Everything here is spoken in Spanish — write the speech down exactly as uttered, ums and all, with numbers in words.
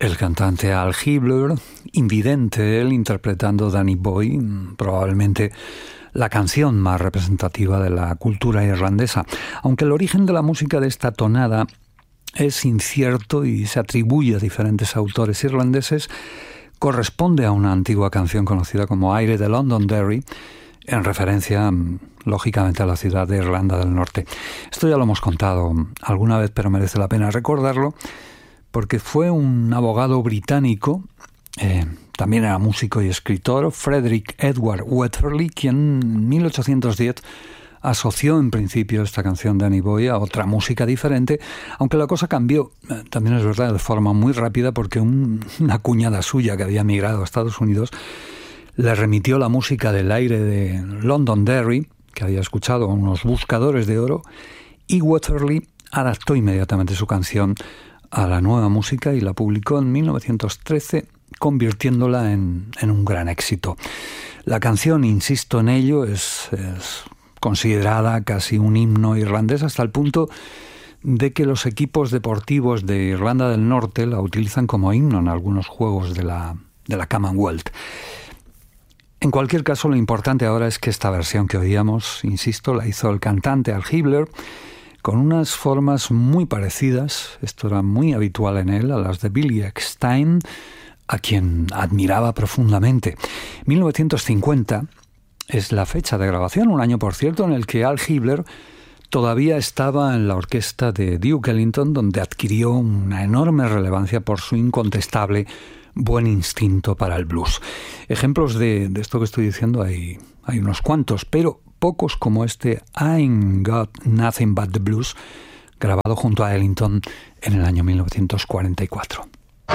El cantante Al Hibbler, invidente él, interpretando Danny Boy, probablemente la canción más representativa de la cultura irlandesa. Aunque el origen de la música de esta tonada es incierto y se atribuye a diferentes autores irlandeses, corresponde a una antigua canción conocida como Aire de Londonderry, en referencia, lógicamente, a la ciudad de Irlanda del Norte. Esto ya lo hemos contado alguna vez, pero merece la pena recordarlo, porque fue un abogado británico, eh, también era músico y escritor, Frederick Edward Wetherly, quien en mil ochocientos diez asoció en principio esta canción de Danny Boy a otra música diferente, aunque la cosa cambió, eh, también es verdad, de forma muy rápida, porque un, una cuñada suya que había emigrado a Estados Unidos le remitió la música del Aire de Londonderry, que había escuchado a unos buscadores de oro, y Wetherly adaptó inmediatamente su canción a la nueva música y la publicó en mil novecientos trece, convirtiéndola en, en un gran éxito. La canción, insisto en ello, es, es considerada casi un himno irlandés, hasta el punto de que los equipos deportivos de Irlanda del Norte la utilizan como himno en algunos juegos de la, de la Commonwealth. En cualquier caso, lo importante ahora es que esta versión que oíamos, insisto, la hizo el cantante Al Hibbler, con unas formas muy parecidas, esto era muy habitual en él, a las de Billy Eckstine, a quien admiraba profundamente. mil novecientos cincuenta es la fecha de grabación, un año, por cierto, en el que Al Hibbler todavía estaba en la orquesta de Duke Ellington, donde adquirió una enorme relevancia por su incontestable buen instinto para el blues. Ejemplos de, de esto que estoy diciendo hay, hay unos cuantos, pero pocos como este I Ain't Got Nothing But the Blues, grabado junto a Ellington en el año mil novecientos cuarenta y cuatro.